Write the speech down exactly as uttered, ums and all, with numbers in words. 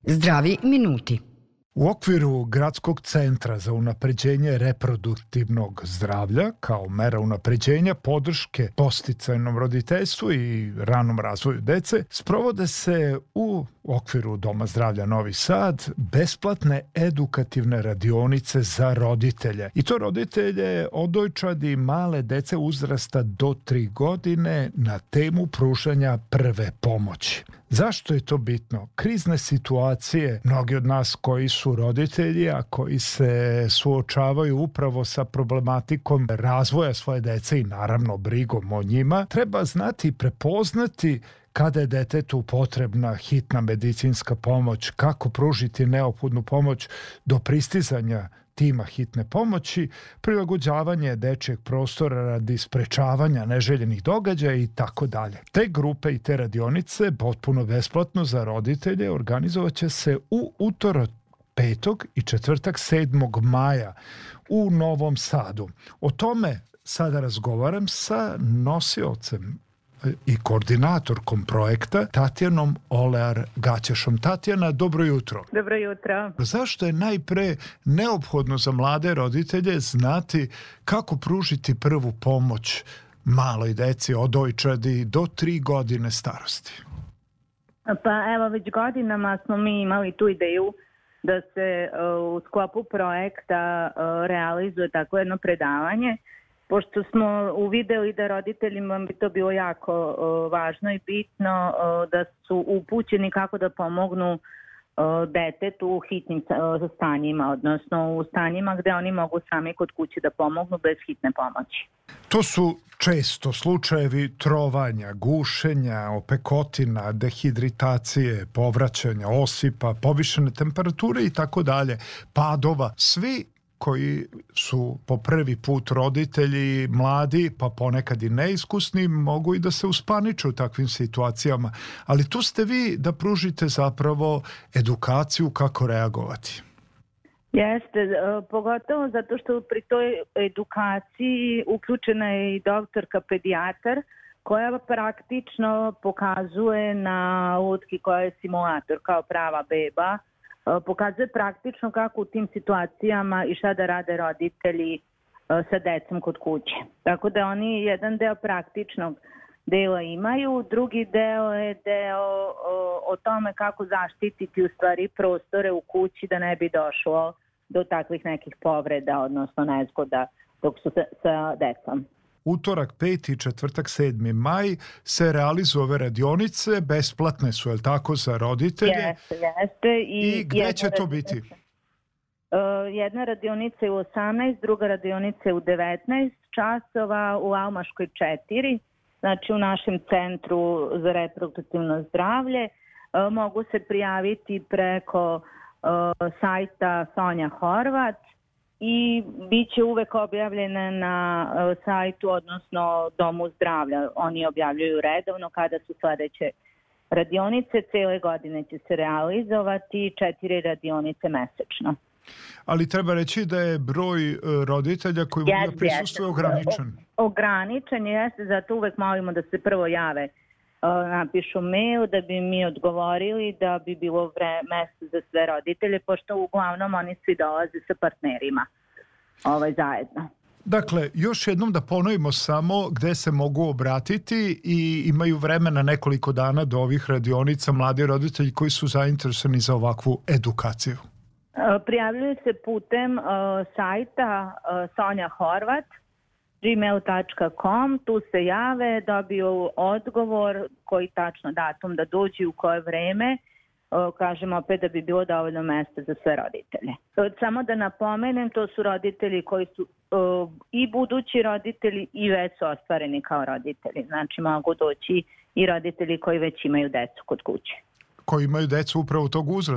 Zdravi minuti. U okviru Gradskog centra za unapređenje reproduktivnog zdravlja, kao mera unapređenja podrške podsticajnom roditeljstvu i ranom razvoju dece, sprovode se u okviru Doma zdravlja Novi Sad besplatne edukativne radionice za roditelje. I to roditelje odojčadi male dece uzrasta do tri godine na temu pružanja prve pomoći. Zašto je to bitno? Krizne situacije, mnogi od nas koji su roditelji, a koji se suočavaju upravo sa problematikom razvoja svoje dece i naravno brigom o njima, treba znati i prepoznati kada je detetu potrebna hitna medicinska pomoć, kako pružiti neophodnu pomoć do pristizanja tima hitne pomoći, prilagođavanje dečjeg prostora radi sprečavanja neželjenih događaja i tako dalje. Te grupe i te radionice potpuno besplatno za roditelje organizovat će se u utorak petog i četvrtak sedmog maja u Novom Sadu. O tome sada razgovaram sa nosiocem i koordinatorkom projekta Tatjanom Olear-Gaćešom. Tatjana, dobro jutro. Dobro jutro. Zašto je najpre neophodno za mlade roditelje znati kako pružiti prvu pomoć maloj deci, odojčadi do tri godine starosti? Pa evo, već godinama smo mi imali tu ideju da se uh, u sklopu projekta uh, realizuje tako jedno predavanje, pošto smo uvideli da roditeljima bi to bilo jako uh, važno i bitno uh, da su upućeni kako da pomognu uh, detetu u hitnim uh, stanjima, odnosno u stanjima gde oni mogu sami kod kuće da pomognu bez hitne pomoći. To su često slučajevi trovanja, gušenja, opekotina, dehidratacije, povraćanja, osipa, povišene temperature i tako dalje, padova. Svi koji su po prvi put roditelji, mladi, pa ponekad i neiskusni, mogu i da se uspaniču u takvim situacijama. Ali tu ste vi da pružite zapravo edukaciju kako reagovati. Jeste, pogotovo zato što pri toj edukaciji uključena je i doktorka pedijatar koja praktično pokazuje na lutki koja je simulator kao prava beba, pokazuje praktično kako u tim situacijama i šta da rade roditelji sa decom kod kuće. Tako da oni jedan deo praktičnog dela imaju, drugi deo je deo o, o tome kako zaštititi u stvari prostore u kući da ne bi došlo do takvih nekih povreda, odnosno nezgoda dok su sa, sa decom. Utorak peti i četvrtak sedmi maj se realizuju ove radionice, besplatne su, je li tako, za roditelje? Jeste, jeste. I, I gde će to biti? Uh, jedna radionica je u osamnaest, druga radionica je u devetnaest časova u Almaškoj četiri, znači u našem centru za reproduktivno zdravlje. Uh, mogu se prijaviti preko uh, sajta Sonja Horvat i bit će uvek objavljene na uh, sajtu, odnosno Domu zdravlja. Oni objavljuju redovno kada su sledeće radionice. Cele godine će se realizovati četiri radionice mesečno. Ali treba reći da je broj uh, roditelja koji mogu da prisustvuju ograničen. O, ograničen jeste, zato uvek molimo da se prvo jave, uh, napišu mail da bi mi odgovorili, da bi bilo vre, mesto za sve roditelje, pošto uglavnom oni svi dolaze sa partnerima ovaj, zajedno. Dakle, još jednom da ponovimo samo gde se mogu obratiti i imaju vremena nekoliko dana do ovih radionica mladi roditelji koji su zainteresovani za ovakvu edukaciju. Prijavljuju se putem uh, sajta uh, Sonja Horvat, gmail tačka com, tu se jave, dobiju odgovor, koji tačno datum da dođu, u koje vreme, uh, kažem opet da bi bilo dovoljno mesta za sve roditelje. Samo da napomenem, to su roditelji koji su uh, i budući roditelji i već su ostvareni kao roditelji, znači mogu doći i roditelji koji već imaju decu kod kuće. Koji imaju decu upravo tog uzrasta.